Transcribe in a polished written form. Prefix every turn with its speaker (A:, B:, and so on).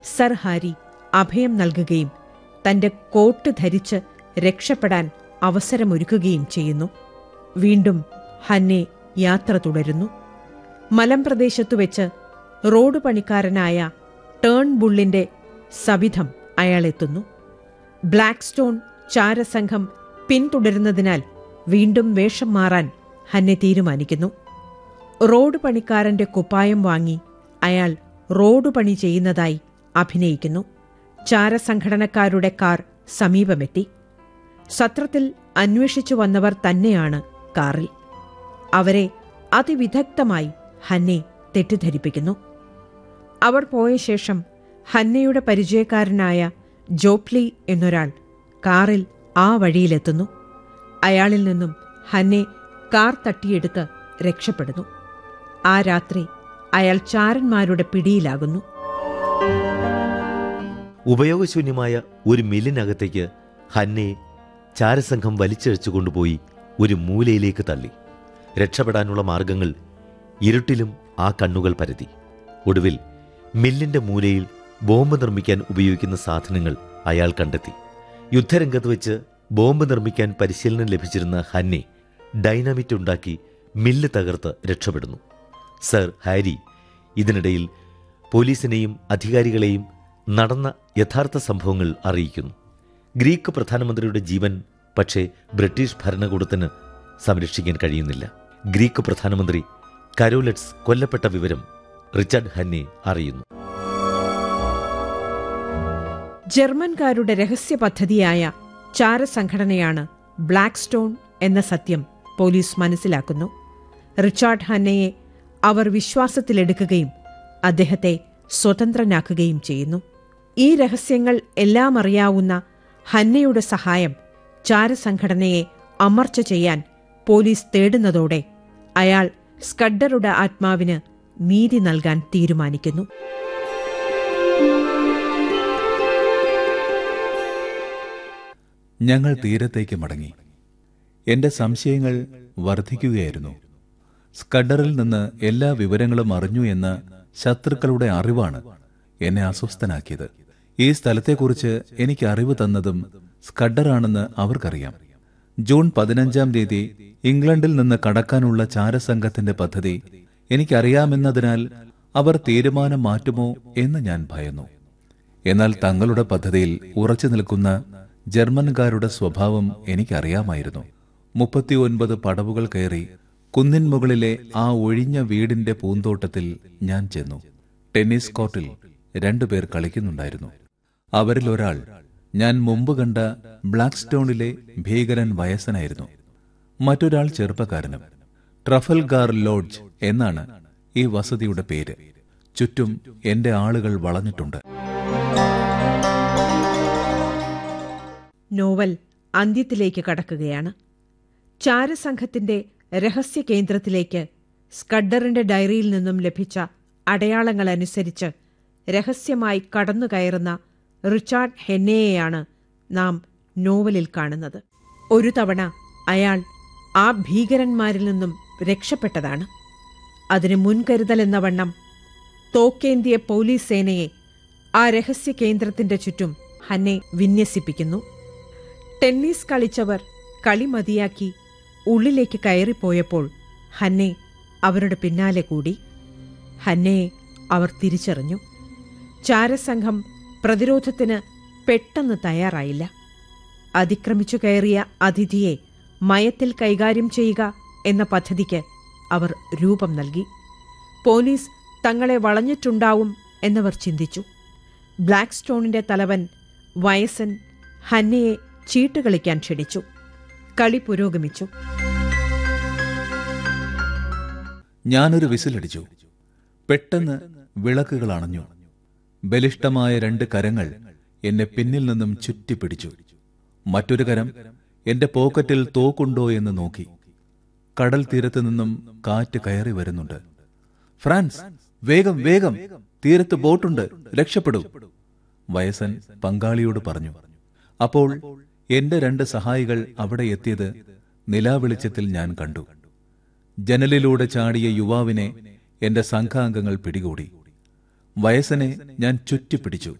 A: Sir Harry അഭയം നൽകുകയും തന്റെ കോട്ട് ധരിച്ച് രക്ഷപ്പെടാൻ അവസരമൊരുക്കുകയും ചെയ്യുന്നു. വീണ്ടും ഹന്നെ യാത്ര തുടരുന്നു. മലമ്പ്രദേശത്തുവെച്ച് റോഡ് പണിക്കാരനായ ടേൺബുള്ളിന്റെ സവിധം അയാളെത്തുന്നു. ബ്ലാക്ക് സ്റ്റോൺ ചാരസംഘം പിന്തുടരുന്നതിനാൽ വീണ്ടും വേഷം മാറാൻ ഹന്നെ തീരുമാനിക്കുന്നു. റോഡ് പണിക്കാരന്റെ കുപ്പായം വാങ്ങി അയാൾ റോഡ് പണി ചെയ്യുന്നതായി അഭിനയിക്കുന്നു. ചാരസംഘടനക്കാരുടെ കാർ സമീപമെത്തി. സത്രത്തിൽ അന്വേഷിച്ചു വന്നവർ തന്നെയാണ് കാറിൽ. അവരെ അതിവിദഗ്ധമായി ഹന്നെ തെറ്റിദ്ധരിപ്പിക്കുന്നു. അവർ പോയ ശേഷം ഹന്നയുടെ പരിചയക്കാരനായ ജോപ്ലി എന്നൊരാൾ കാറിൽ ആ വഴിയിലെത്തുന്നു. അയാളിൽ നിന്നും ഹന്നെ കാർ തട്ടിയെടുത്ത് രക്ഷപ്പെടുന്നു. ആ രാത്രി അയാൾ ചാരന്മാരുടെ പിടിയിലാകുന്നു.
B: ഉപയോഗശൂന്യമായ ഒരു മില്ലിനകത്തേക്ക് ഹന്നയെ ചാരസംഘം വലിച്ചിഴച്ചുകൊണ്ടുപോയി ഒരു മൂലയിലേക്ക് തള്ളി. രക്ഷപ്പെടാനുള്ള മാർഗങ്ങൾ ഇരുട്ടിലും ആ കണ്ണുകൾ പരതി. ഒടുവിൽ മില്ലിന്റെ മൂലയിൽ ബോംബ് നിർമ്മിക്കാൻ ഉപയോഗിക്കുന്ന സാധനങ്ങൾ അയാൾ കണ്ടെത്തി. യുദ്ധരംഗത്ത് വെച്ച് ബോംബ് നിർമ്മിക്കാൻ പരിശീലനം ലഭിച്ചിരുന്ന ഹന്നെ ഡൈനാമിറ്റ് ഉണ്ടാക്കി മില്ല് തകർത്ത് രക്ഷപ്പെടുന്നു. സർ ഹാരി ഇതിനിടയിൽ പോലീസിനെയും അധികാരികളെയും നടന്ന യഥാർത്ഥ സംഭവങ്ങൾ അറിയിക്കുന്നു. ഗ്രീക്ക് പ്രധാനമന്ത്രിയുടെ ജീവൻ പക്ഷേ ബ്രിട്ടീഷ് ഭരണകൂടത്തിന് സംരക്ഷിക്കാൻ കഴിയുന്നില്ല. ഗ്രീക്ക് പ്രധാനമന്ത്രി കരോലറ്റ്സ് കൊല്ലപ്പെട്ട വിവരം റിച്ചാർഡ് ഹന്നെ അറിയുന്നു.
A: ജർമ്മൻകാരുടെ രഹസ്യ പദ്ധതിയായ ചാരസംഘടനയാണ് ബ്ലാക്ക് സ്റ്റോൺ എന്ന സത്യം പോലീസ് മനസ്സിലാക്കുന്നു. റിച്ചാർഡ് ഹന്നയെ അവർ വിശ്വാസത്തിലെടുക്കുകയും അദ്ദേഹത്തെ സ്വതന്ത്രനാക്കുകയും ചെയ്യുന്നു. ഈ രഹസ്യങ്ങൾ എല്ലാം അറിയാവുന്ന ഹന്നയുടെ സഹായം ചാരസംഘടനയെ അമർച്ച ചെയ്യാൻ പോലീസ് തേടുന്നതോടെ അയാൾ സ്കഡ്ഡറുടെ ആത്മാവിന് നീതി നൽകാൻ തീരുമാനിക്കുന്നു.
C: ഞങ്ങൾ തീരത്തേക്ക് മടങ്ങി. എന്റെ സംശയങ്ങൾ വർദ്ധിക്കുകയായിരുന്നു. സ്കഡറിൽ നിന്ന് എല്ലാ വിവരങ്ങളും അറിഞ്ഞു എന്ന ശത്രുക്കളുടെ അറിവാണ് എന്നെ അസ്വസ്ഥനാക്കിയത്. ഈ സ്ഥലത്തെക്കുറിച്ച് എനിക്ക് അറിവ് തന്നതും സ്കഡറാണെന്ന് അവർക്കറിയാം. ജൂൺ 15 ഇംഗ്ലണ്ടിൽ നിന്ന് കടക്കാനുള്ള ചാരസംഘത്തിന്റെ പദ്ധതി എനിക്കറിയാമെന്നതിനാൽ അവർ തീരുമാനം മാറ്റുമോ എന്ന് ഞാൻ ഭയന്നു. എന്നാൽ തങ്ങളുടെ പദ്ധതിയിൽ ഉറച്ചു നിൽക്കുന്ന ജർമ്മൻകാരുടെ സ്വഭാവം എനിക്കറിയാമായിരുന്നു. 39 പടവുകൾ കയറി കുന്നിൻ മുകളിലെ ആ ഒഴിഞ്ഞ വീടിന്റെ പൂന്തോട്ടത്തിൽ ഞാൻ ചെന്നു. ടെന്നീസ് കോർട്ടിൽ 2 പേർ കളിക്കുന്നുണ്ടായിരുന്നു. അവരിൽ ഒരാൾ ഞാൻ മുമ്പ് കണ്ട ബ്ലാക്ക് സ്റ്റോണിലെ ഭീകരൻ വയസ്സനായിരുന്നു. മറ്റൊരാൾ ചെറുപ്പക്കാരനും. ട്രഫൽഗാർ ലോഡ്ജ് എന്നാണ് ഈ വസതിയുടെ പേര്. ചുറ്റും എന്റെ ആളുകൾ വളഞ്ഞിട്ടുണ്ട്.
A: നോവൽ അന്ത്യത്തിലേക്ക് കടക്കുകയാണ്. ചാരസംഘത്തിന്റെ രഹസ്യ കേന്ദ്രത്തിലേക്ക് സ്കഡറിന്റെ ഡയറിയിൽ നിന്നും ലഭിച്ച അടയാളങ്ങളനുസരിച്ച് രഹസ്യമായി കടന്നുകയറുന്ന റിച്ചാർഡ് ഹെന്നയെയാണ് നാം നോവലിൽ കാണുന്നത്. ഒരു തവണ അയാൾ ആ ഭീകരന്മാരിൽ നിന്നും രക്ഷപ്പെട്ടതാണ്. അതിന് മുൻകരുതലെന്ന വണ്ണം തോക്കേന്തിയ പോലീസ് സേനയെ ആ രഹസ്യ കേന്ദ്രത്തിന്റെ ചുറ്റും ഹന്നെ വിന്യസിപ്പിക്കുന്നു. ടെന്നീസ് കളിച്ചവർ കളി മതിയാക്കി ഉള്ളിലേക്ക് കയറിപ്പോയപ്പോൾ ഹന്നെ അവരുടെ പിന്നാലെ കൂടി. ഹന്നയെ അവർ തിരിച്ചറിഞ്ഞു. ചാരസംഘം പ്രതിരോധത്തിന് പെട്ടെന്ന് തയ്യാറായില്ല. അതിക്രമിച്ചു കയറിയ അതിഥിയെ മയത്തിൽ കൈകാര്യം ചെയ്യുക എന്ന പദ്ധതിക്ക് അവർ രൂപം നൽകി. പോലീസ് തങ്ങളെ വളഞ്ഞിട്ടുണ്ടാവും എന്നവർ ചിന്തിച്ചു. ബ്ലാക്ക് സ്റ്റോണിന്റെ തലവൻ വയസ്സൻ ഹന്നയെ ചീട്ടുകളിക്കാൻ ക്ഷണിച്ചു. കളി പുരോഗമിച്ചു.
C: ഞാനൊരു വിസിലടിച്ചു. പെട്ടെന്ന് വിളക്കുകൾ അണഞ്ഞു. ബലിഷ്ഠമായ 2 കരങ്ങൾ എന്നെ പിന്നിൽ നിന്നും ചുറ്റിപ്പിടിച്ചു. മറ്റൊരു കരം എന്റെ പോക്കറ്റിൽ തോക്കുണ്ടോ എന്ന് നോക്കി. കടൽ തീരത്ത് നിന്നും കാറ്റ് കയറി വരുന്നുണ്ട്. ഫ്രാൻസ്, വേഗം വേഗം, തീരത്ത് ബോട്ടുണ്ട്, രക്ഷപ്പെടൂ, വയസ്സൻ പങ്കാളിയോട് പറഞ്ഞു. അപ്പോൾ എന്റെ 2 സഹായികൾ അവിടെ എത്തിയത് നിലാവെളിച്ചത്തിൽ ഞാൻ കണ്ടു. ജനലിലൂടെ ചാടിയ യുവാവിനെ എന്റെ സംഘാംഗങ്ങൾ പിടികൂടി. വയസ്സനെ ഞാൻ ചുറ്റിപ്പിടിച്ചു.